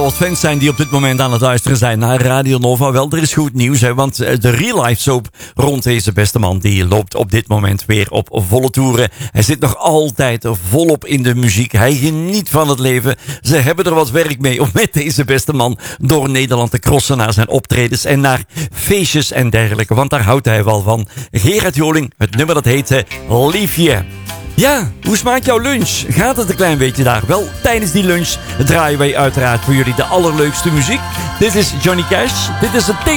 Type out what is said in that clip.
wat fans zijn die op dit moment aan het luisteren zijn naar Radio Nova. Wel, er is goed nieuws, hè, want de real life soap rond deze beste man, die loopt op dit moment weer op volle toeren. Hij zit nog altijd volop in de muziek. Hij geniet van het leven. Ze hebben er wat werk mee om met deze beste man door Nederland te crossen naar zijn optredens en naar feestjes en dergelijke. Want daar houdt hij wel van. Gerard Joling, het nummer dat heet Liefje. Ja, hoe smaakt jouw lunch? Gaat het een klein beetje daar? Wel, tijdens die lunch draaien wij uiteraard voor jullie de allerleukste muziek. Dit is Johnny Cash. Dit is het thema.